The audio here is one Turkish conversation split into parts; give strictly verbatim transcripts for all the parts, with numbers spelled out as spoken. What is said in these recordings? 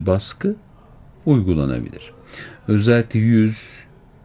baskı uygulanabilir. Özellikle yüz,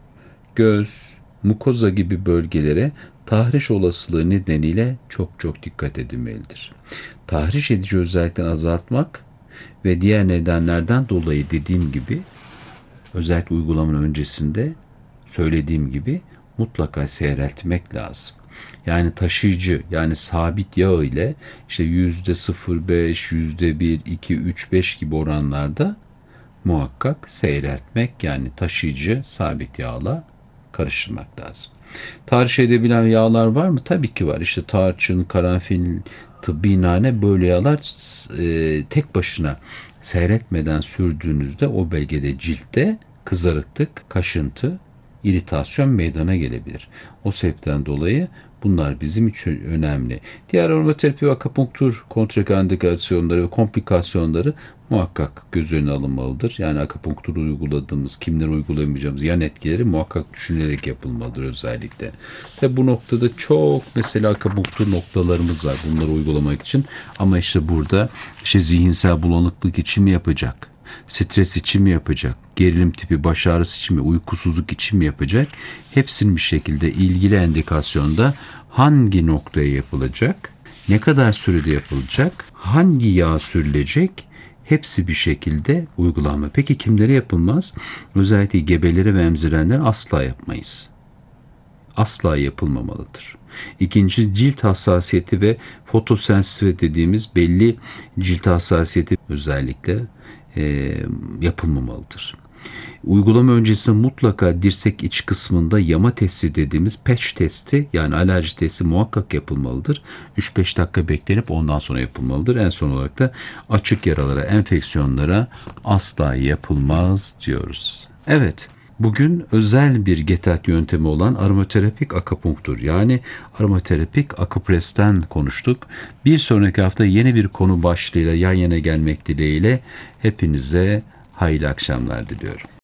göz, mukoza gibi bölgelere tahriş olasılığı nedeniyle çok çok dikkat edilmelidir. Tahriş edici özellikten azaltmak ve diğer nedenlerden dolayı dediğim gibi özellikle uygulamanın öncesinde söylediğim gibi mutlaka seyreltmek lazım. Yani taşıyıcı yani sabit yağ ile işte yüzde sıfır virgül beş, yüzde bir, iki, üç, beş gibi oranlarda muhakkak seyreltmek yani taşıyıcı sabit yağla karıştırmak lazım. Tahriş edebilen yağlar var mı? Tabii ki var. İşte tarçın, karanfil, tıbbi nane böyle yağlar e, tek başına seyretmeden sürdüğünüzde o bölgede ciltte kızarıklık, kaşıntı, iritasyon meydana gelebilir. O sebepten dolayı bunlar bizim için önemli. Diğer aromaterapi ve akupunktur kontraindikasyonları ve komplikasyonları muhakkak göz önüne alınmalıdır. Yani akupunktur uyguladığımız, kimler uygulayamayacağımız yan etkileri muhakkak düşünülerek yapılmalıdır özellikle. Ve bu noktada çok mesela akupunktur noktalarımız var bunları uygulamak için. Ama işte burada işte zihinsel bulanıklık için mi yapacak? Stres için mi yapacak? Gerilim tipi baş ağrısı için mi? Uykusuzluk için mi yapacak? Hepsinin bir şekilde ilgili endikasyonda hangi noktaya yapılacak? Ne kadar sürede yapılacak? Hangi yağ sürülecek? Hepsi bir şekilde uygulanma. Peki kimlere yapılmaz? Özellikle gebeleri ve emzirenler asla yapmayız. Asla yapılmamalıdır. İkinci cilt hassasiyeti ve fotosensitive dediğimiz belli cilt hassasiyeti özellikle e, yapılmamalıdır. Uygulama öncesinde mutlaka dirsek iç kısmında yama testi dediğimiz patch testi yani alerji testi muhakkak yapılmalıdır. üç beş dakika beklenip ondan sonra yapılmalıdır. En son olarak da açık yaralara, enfeksiyonlara asla yapılmaz diyoruz. Evet. Bugün özel bir getat yöntemi olan aromaterapik akupunktur yani aromaterapik akupres'ten konuştuk. Bir sonraki hafta yeni bir konu başlığıyla yan yana gelmek dileğiyle hepinize hayırlı akşamlar diliyorum.